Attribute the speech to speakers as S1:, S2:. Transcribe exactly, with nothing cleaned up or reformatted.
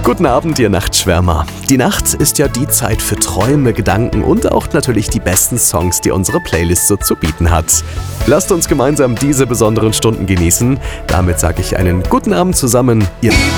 S1: Guten Abend, ihr Nachtschwärmer. Die Nacht ist ja die Zeit für Träume, Gedanken und auch natürlich die besten Songs, die unsere Playlist so zu bieten hat. Lasst uns gemeinsam diese besonderen Stunden genießen. Damit sage ich einen guten Abend zusammen. Ihr